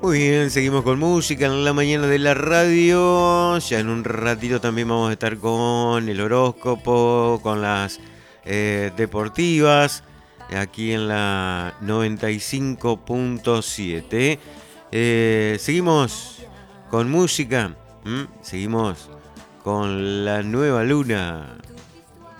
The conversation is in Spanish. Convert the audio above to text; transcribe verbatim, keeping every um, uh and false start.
Muy bien, seguimos con música en la mañana de la radio. Ya en un ratito también vamos a estar con el horóscopo, con las eh, deportivas, aquí en la noventa y cinco punto siete. Eh, seguimos con música, ¿m? Seguimos con la nueva luna.